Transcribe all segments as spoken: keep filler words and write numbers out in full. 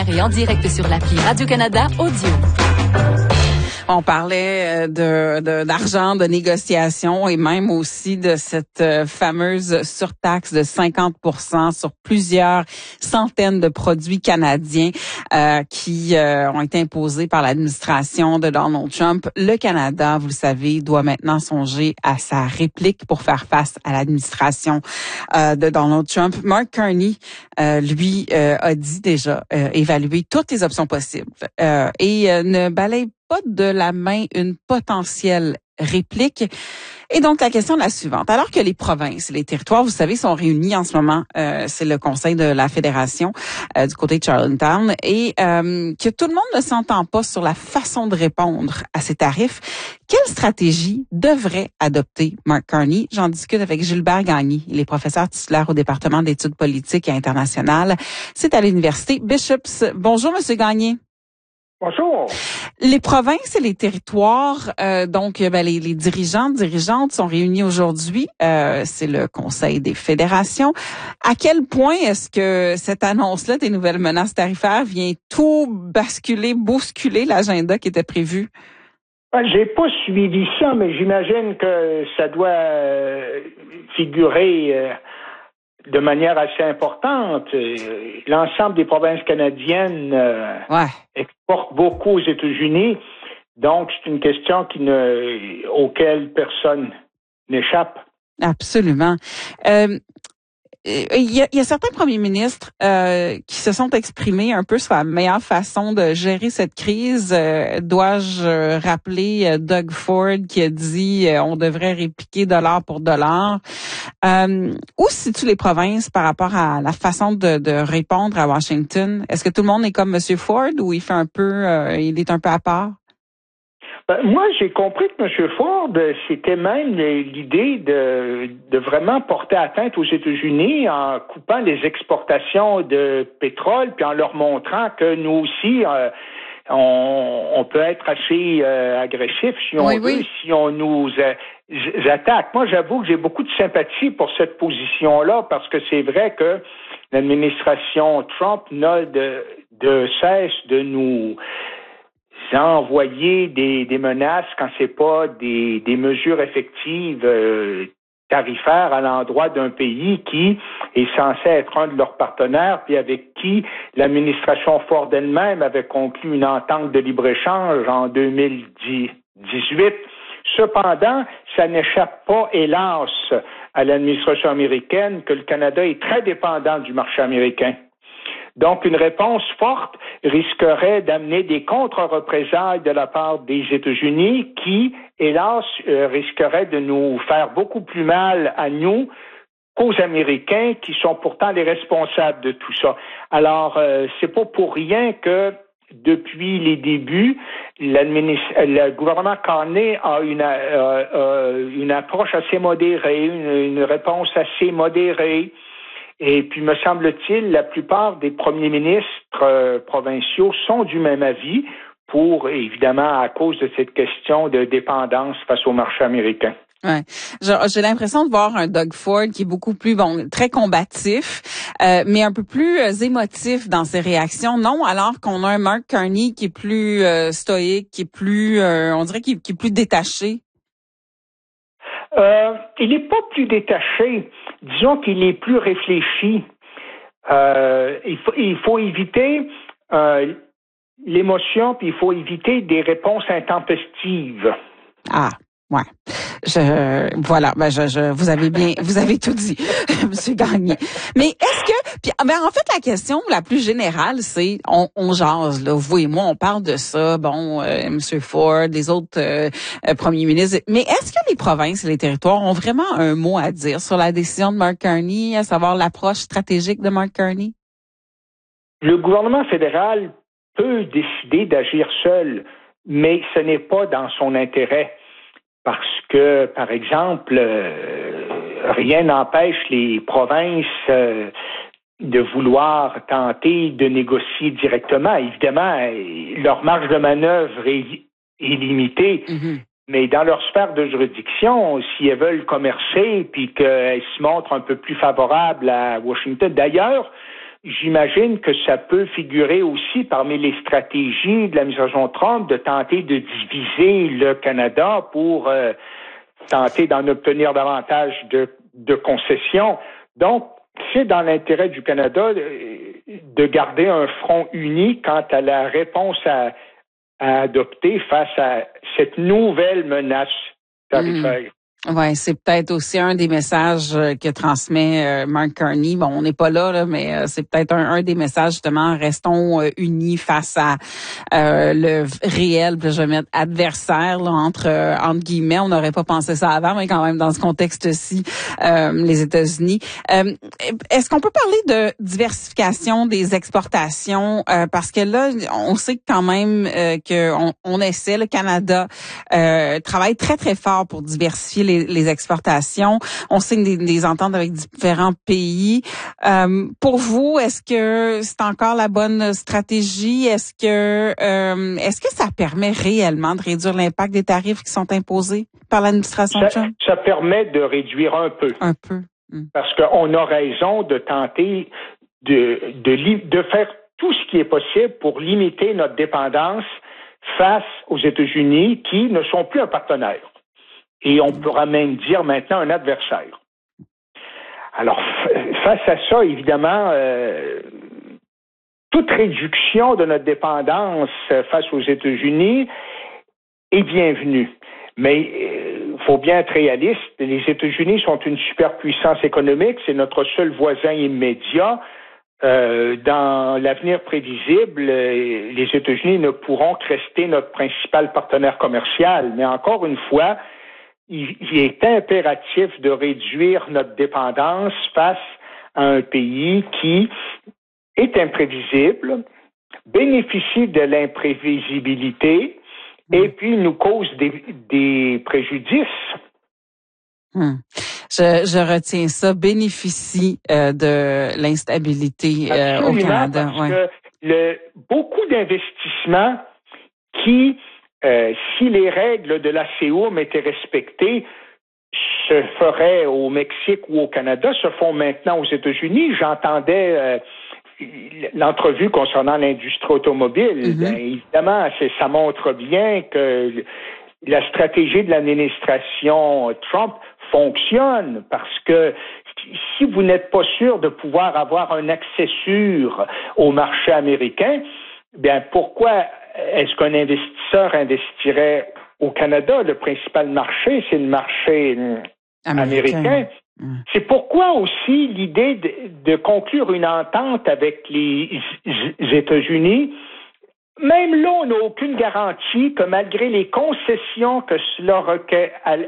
hebdomadaire et en direct sur l'appli Radio-Canada Audio. On parlait de, de d'argent, de négociation et même aussi de cette fameuse surtaxe de cinquante pour cent sur plusieurs centaines de produits canadiens euh, qui euh, ont été imposés par l'administration de Donald Trump. Le Canada, vous le savez, doit maintenant songer à sa réplique pour faire face à l'administration euh, de Donald Trump. Mark Carney, euh, lui, euh, a dit déjà euh, évaluer toutes les options possibles euh, et euh, ne balaye pas de la main une potentielle réplique. Et donc, la question est la suivante. Alors que les provinces et les territoires, vous savez, sont réunis en ce moment, euh, c'est le conseil de la fédération euh, du côté de Charlottetown, et euh, que tout le monde ne s'entend pas sur la façon de répondre à ces tarifs, quelle stratégie devrait adopter Mark Carney? J'en discute avec Gilbert Gagné. Il est professeur titulaire au département d'études politiques et internationales. C'est à l'université Bishops. Bonjour, Monsieur Gagné. Bonjour. Les provinces et les territoires, euh, donc ben, les, les dirigeants, dirigeantes sont réunis aujourd'hui. Euh, c'est le Conseil des fédérations. À quel point est-ce que cette annonce-là des nouvelles menaces tarifaires vient tout basculer, bousculer l'agenda qui était prévu? Ben, j'ai pas suivi ça, mais j'imagine que ça doit euh, figurer euh, de manière assez importante. L'ensemble des provinces canadiennes euh, ouais. exportent beaucoup aux États-Unis, donc c'est une question qui ne, auquel personne n'échappe. Absolument. Euh, Il y, a, il y a certains premiers ministres euh, qui se sont exprimés un peu sur la meilleure façon de gérer cette crise. Euh, dois-je rappeler euh, Doug Ford qui a dit euh, on devrait répliquer dollar pour dollar. Euh, où se situent les provinces par rapport à la façon de, de répondre à Washington? Est-ce que tout le monde est comme M. Ford ou il fait un peu, euh, il est un peu à part? Ben, moi, j'ai compris que M. Ford, c'était même l'idée de, de vraiment porter atteinte aux États-Unis en coupant les exportations de pétrole, puis en leur montrant que nous aussi, euh, on, on peut être assez euh, agressif si on oui, veut, oui. si on nous euh, attaque. Moi, j'avoue que j'ai beaucoup de sympathie pour cette position-là, parce que c'est vrai que l'administration Trump n'a de, de cesse de nous envoyer des, des menaces quand c'est pas des, des mesures effectives euh, tarifaires à l'endroit d'un pays qui est censé être un de leurs partenaires, puis avec qui l'administration Ford elle-même avait conclu une entente de libre-échange en deux mille dix-huit. Cependant, ça n'échappe pas, hélas, à l'administration américaine que le Canada est très dépendant du marché américain. Donc, une réponse forte risquerait d'amener des contre-représailles de la part des États-Unis qui, hélas, euh, risqueraient de nous faire beaucoup plus mal à nous qu'aux Américains qui sont pourtant les responsables de tout ça. Alors, euh, c'est pas pour rien que depuis les débuts, le gouvernement Carney a une, euh, euh, une approche assez modérée, une, une réponse assez modérée. Et puis, me semble-t-il, la plupart des premiers ministres euh, provinciaux sont du même avis pour, évidemment, à cause de cette question de dépendance face au marché américain. Ouais. J'ai l'impression de voir un Doug Ford qui est beaucoup plus, bon, très combatif, euh, mais un peu plus euh, émotif dans ses réactions. Non, alors qu'on a un Mark Carney qui est plus euh, stoïque, qui est plus, euh, on dirait qu'il qui est plus détaché. Euh, il n'est pas plus détaché. Disons qu'il est plus réfléchi. Euh, il faut, il faut éviter euh, l'émotion, puis il faut éviter des réponses intempestives. Ah, ouais. Je, voilà, ben je, je, vous avez bien, vous avez tout dit, Monsieur Gagné. Mais est-ce que, puis, ben en fait la question la plus générale, c'est, on, on jase là, vous et moi, on parle de ça, bon, euh, Monsieur Ford, les autres euh, euh, premiers ministres, mais est-ce que les provinces et les territoires ont vraiment un mot à dire sur la décision de Mark Carney, à savoir l'approche stratégique de Mark Carney? Le gouvernement fédéral peut décider d'agir seul, mais ce n'est pas dans son intérêt. Parce que, par exemple, euh, rien n'empêche les provinces euh, de vouloir tenter de négocier directement. Évidemment, leur marge de manœuvre est, est limitée, mm-hmm. mais dans leur sphère de juridiction, si elles veulent commercer puis qu'elles se montrent un peu plus favorables à Washington. D'ailleurs, j'imagine que ça peut figurer aussi parmi les stratégies de l'administration Trump de tenter de diviser le Canada pour euh, tenter d'en obtenir davantage de, de concessions. Donc, c'est dans l'intérêt du Canada de, de garder un front uni quant à la réponse à, à adopter face à cette nouvelle menace tarifaire. Mmh. Ouais, c'est peut-être aussi un des messages que transmet euh, Mark Carney. Bon, on n'est pas là, là, mais euh, c'est peut-être un, un des messages justement. Restons euh, unis face à euh, le réel, je vais mettre adversaire là, entre euh, entre guillemets. On n'aurait pas pensé ça avant, mais quand même dans ce contexte-ci, euh, les États-Unis. Euh, est-ce qu'on peut parler de diversification des exportations euh, parce que là, on sait quand même euh, que on, on essaie. Le Canada euh, travaille très très fort pour diversifier les Les, les exportations. On signe des, des ententes avec différents pays. Euh, pour vous, est-ce que c'est encore la bonne stratégie? Est-ce que euh, est-ce que ça permet réellement de réduire l'impact des tarifs qui sont imposés par l'administration ça, Trump? Ça permet de réduire un peu. Un peu. Hum. Parce qu'on a raison de tenter de, de, de faire tout ce qui est possible pour limiter notre dépendance face aux États-Unis qui ne sont plus un partenaire. Et on pourra même dire maintenant un adversaire. Alors, face à ça, évidemment, euh, toute réduction de notre dépendance face aux États-Unis est bienvenue. Mais il euh, faut bien être réaliste. Les États-Unis sont une superpuissance économique. C'est notre seul voisin immédiat. Euh, dans l'avenir prévisible, les États-Unis ne pourront que rester notre principal partenaire commercial. Mais encore une fois, il est impératif de réduire notre dépendance face à un pays qui est imprévisible, bénéficie de l'imprévisibilité et puis nous cause des, des préjudices. Hum. Je, je retiens ça, bénéficie euh, de l'instabilité euh, au Canada. Parce ouais. que le, beaucoup d'investissements qui Euh, si les règles de la C O M étaient respectées, se feraient au Mexique ou au Canada, se font maintenant aux États-Unis. J'entendais euh, l'entrevue concernant l'industrie automobile. Mm-hmm. Bien, évidemment, c'est, ça montre bien que la stratégie de l'administration Trump fonctionne parce que si vous n'êtes pas sûr de pouvoir avoir un accès sûr au marché américain, bien pourquoi est-ce qu'un investisseur investirait au Canada? Le principal marché, c'est le marché américain. américain. Mmh. C'est pourquoi aussi l'idée de, de conclure une entente avec les États-Unis, même là, on n'a aucune garantie que malgré les concessions que cela requer,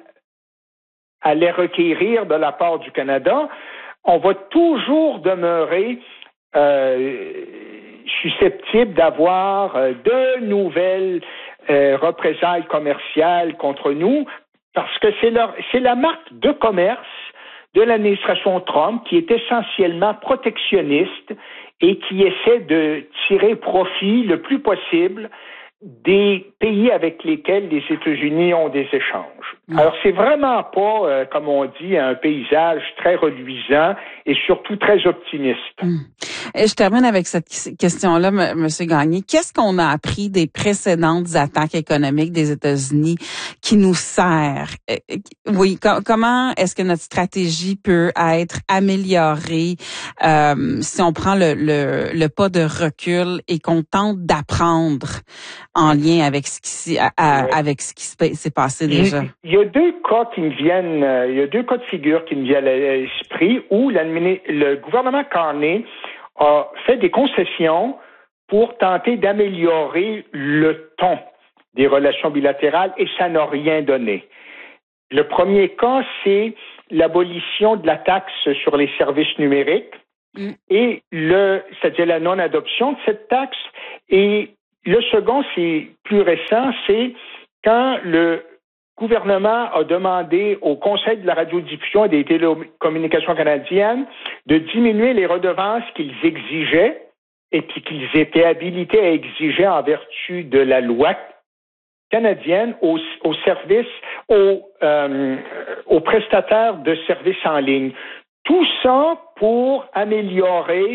allait requérir de la part du Canada, on va toujours demeurer euh, susceptible d'avoir euh, de nouvelles euh, représailles commerciales contre nous, parce que c'est, leur, c'est la marque de commerce de l'administration Trump qui est essentiellement protectionniste et qui essaie de tirer profit le plus possible des pays avec lesquels les États-Unis ont des échanges. Mmh. Alors, c'est vraiment pas, euh, comme on dit, un paysage très reluisant et surtout très optimiste. Mmh. Et je termine avec cette question-là, M. Gagné. Qu'est-ce qu'on a appris des précédentes attaques économiques des États-Unis qui nous sert? Oui, co- comment est-ce que notre stratégie peut être améliorée euh, si on prend le, le, le pas de recul et qu'on tente d'apprendre en lien avec ce qui, à, à, ouais. avec ce qui s'est passé déjà? Il y a deux cas qui me viennent, il y a deux cas de figure qui me viennent à l'esprit où le gouvernement Carney a fait des concessions pour tenter d'améliorer le ton des relations bilatérales et ça n'a rien donné. Le premier cas, c'est l'abolition de la taxe sur les services numériques mm. et le, c'est-à-dire la non-adoption de cette taxe. Et le second, c'est plus récent, c'est quand le gouvernement a demandé au Conseil de la radiodiffusion et des télécommunications canadiennes de diminuer les redevances qu'ils exigeaient et puis qu'ils étaient habilités à exiger en vertu de la loi canadienne aux, aux services, aux, euh, aux prestataires de services en ligne. Tout ça pour améliorer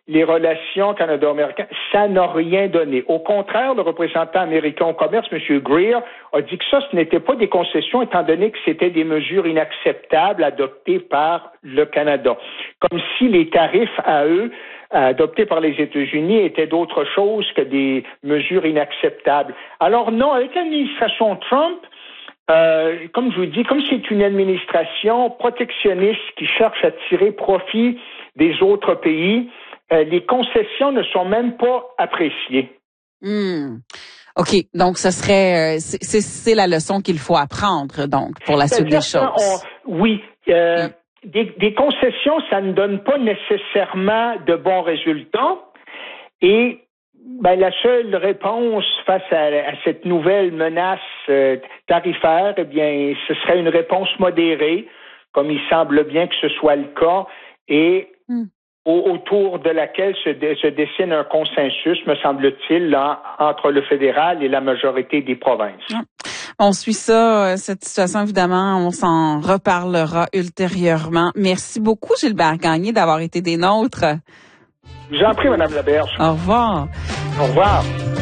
les relations canado-américaines, ça n'a rien donné. Au contraire, le représentant américain au commerce, M. Greer, a dit que ça, ce n'était pas des concessions, étant donné que c'était des mesures inacceptables adoptées par le Canada. Comme si les tarifs à eux, adoptés par les États-Unis, étaient d'autre chose que des mesures inacceptables. Alors non, avec l'administration Trump, euh, comme je vous dis, comme c'est une administration protectionniste qui cherche à tirer profit des autres pays, Euh, les concessions ne sont même pas appréciées. Hmm. OK. Donc, ce serait, euh, c'est, c'est, c'est la leçon qu'il faut apprendre, donc, pour la suite des choses. On, oui. Euh, hmm. des, des concessions, ça ne donne pas nécessairement de bons résultats. Et ben, la seule réponse face à, à cette nouvelle menace euh, tarifaire, eh bien, ce serait une réponse modérée, comme il semble bien que ce soit le cas. Et hmm. autour de laquelle se, dé, se dessine un consensus, me semble-t-il, là, entre le fédéral et la majorité des provinces. On suit ça, cette situation, évidemment, on s'en reparlera ultérieurement. Merci beaucoup, Gilbert Gagné, d'avoir été des nôtres. Je vous en prie, Mme Laberge. Au revoir. Au revoir.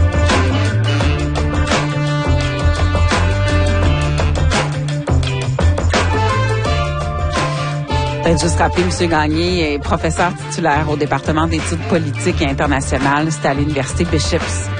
Peut-être juste rappeler, M. Gagné est professeur titulaire au département d'études politiques et internationales. C'est à l'Université Bishop's.